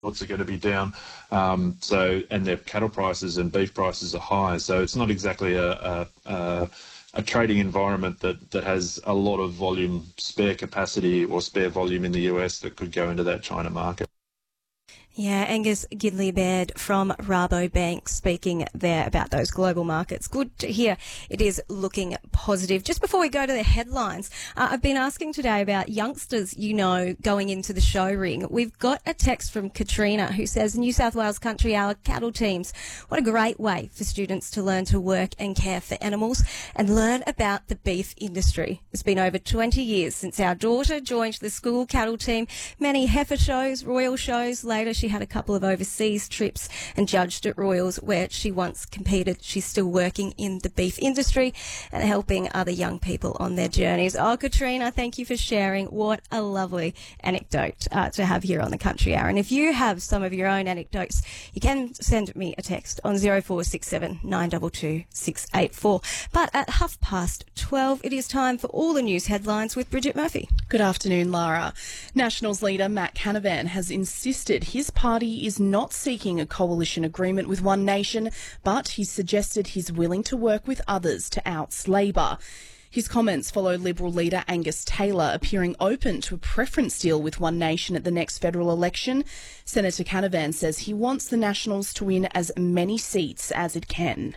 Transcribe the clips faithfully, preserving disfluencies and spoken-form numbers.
are going to be down. Um, so, and their cattle prices and beef prices are high. So it's not exactly a, a, a, a trading environment that, that has a lot of volume, spare capacity or spare volume in the U S that could go into that China market. Yeah, Angus Gidley-Baird from Rabobank speaking there about those global markets. Good to hear it is looking positive. Just before we go to the headlines, uh, I've been asking today about youngsters, you know, going into the show ring. We've got a text from Katrina who says, New South Wales Country Hour cattle teams. What a great way for students to learn to work and care for animals and learn about the beef industry. It's been over twenty years since our daughter joined the school cattle team. Many heifer shows, royal shows. Later, she had a couple of overseas trips and judged at Royals where she once competed. She's still working in the beef industry and helping other young people on their journeys. Oh, Katrina, thank you for sharing. What a lovely anecdote uh, to have here on the Country Hour. And if you have some of your own anecdotes, you can send me a text on zero four six seven nine two two six eight four. But at half past twelve, it is time for all the news headlines with Bridget Murphy. Good afternoon, Lara. Nationals leader Matt Canavan has insisted his party is not seeking a coalition agreement with One Nation, but he's suggested he's willing to work with others to oust Labor. His comments follow Liberal leader Angus Taylor appearing open to a preference deal with One Nation at the next federal election. Senator Canavan says he wants the Nationals to win as many seats as it can.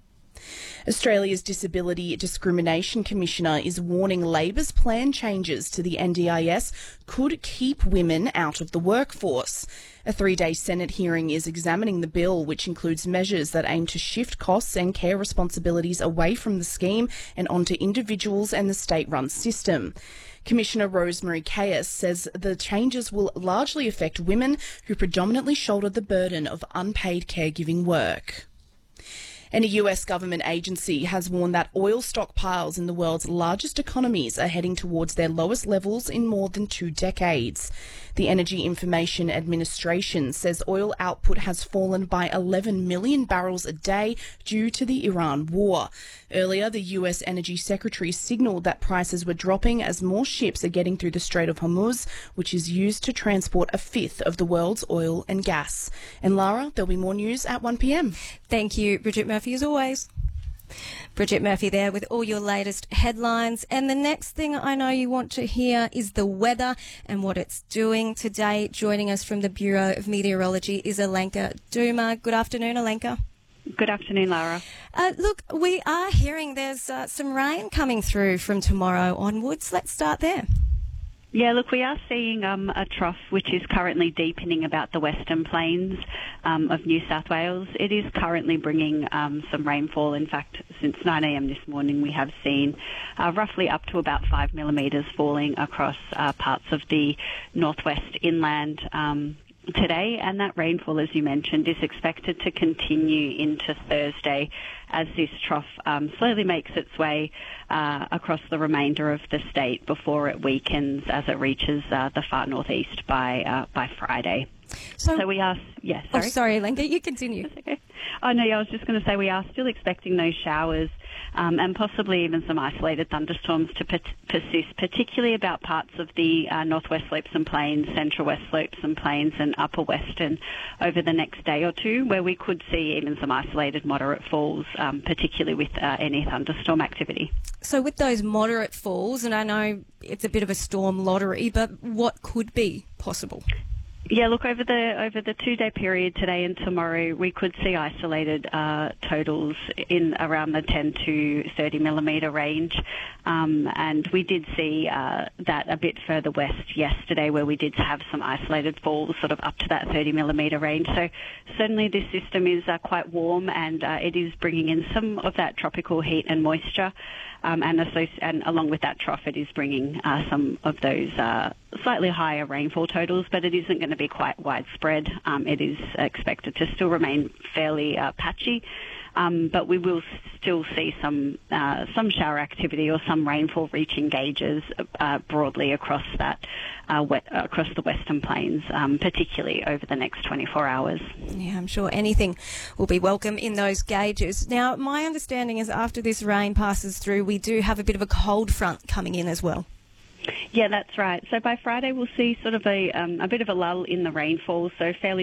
Australia's Disability Discrimination Commissioner is warning Labor's plan changes to the N D I S could keep women out of the workforce. A three-day Senate hearing is examining the bill, which includes measures that aim to shift costs and care responsibilities away from the scheme and onto individuals and the state-run system. Commissioner Rosemary Caius says the changes will largely affect women who predominantly shoulder the burden of unpaid caregiving work. And a U S government agency has warned that oil stockpiles in the world's largest economies are heading towards their lowest levels in more than two decades. The Energy Information Administration says oil output has fallen by eleven million barrels a day due to the Iran war. Earlier, the U S Energy Secretary signalled that prices were dropping as more ships are getting through the Strait of Hormuz, which is used to transport a fifth of the world's oil and gas. And Lara, there'll be more news at one p m. Thank you, Bridget Murphy, as always. Bridget Murphy there with all your latest headlines. And the next thing I know you want to hear is the weather and what it's doing today. Joining us from the Bureau of Meteorology is Alenka Duma. Good afternoon, Alenka. Good afternoon, Lara. Uh, look, we are hearing there's uh, some rain coming through from tomorrow onwards. Let's start there. Yeah, look, we are seeing um, a trough which is currently deepening about the western plains um, of New South Wales. It is currently bringing um, some rainfall. In fact, since nine a m this morning, we have seen uh, roughly up to about five millimetres falling across uh, parts of the northwest inland um, today, and that rainfall, as you mentioned, is expected to continue into Thursday as this trough um, slowly makes its way uh, across the remainder of the state before it weakens as it reaches uh, the far northeast by uh, by Friday. So, so we are, yes. Yeah, sorry. Oh, sorry, Alenka, you continue. Okay. Oh, no, yeah, I was just going to say we are still expecting those showers um, and possibly even some isolated thunderstorms to per- persist, particularly about parts of the uh, northwest slopes and plains, central west slopes and plains and upper western over the next day or two, where we could see even some isolated moderate falls, um, particularly with uh, any thunderstorm activity. So with those moderate falls, and I know it's a bit of a storm lottery, but what could be possible? Yeah, look, over the over the two-day period today and tomorrow, we could see isolated uh, totals in around the ten to thirty millimetre range. Um, and we did see uh, that a bit further west yesterday, where we did have some isolated falls sort of up to that thirty millimetre range. So certainly this system is uh, quite warm, and uh, it is bringing in some of that tropical heat and moisture. Um, and, associ- and along with that trough, it is bringing uh, some of those uh, slightly higher rainfall totals, but it isn't going to be quite widespread. Um, it is expected to still remain fairly uh, patchy, um, but we will still see some uh, some shower activity or some rainfall reaching gauges uh, broadly across that uh, wet, uh, across the western plains, um, particularly over the next twenty-four hours. Yeah, I'm sure anything will be welcome in those gauges. Now, my understanding is after this rain passes through, we do have a bit of a cold front coming in as well. Yeah, that's right. So by Friday we'll see sort of a um, a bit of a lull in the rainfall, so fairly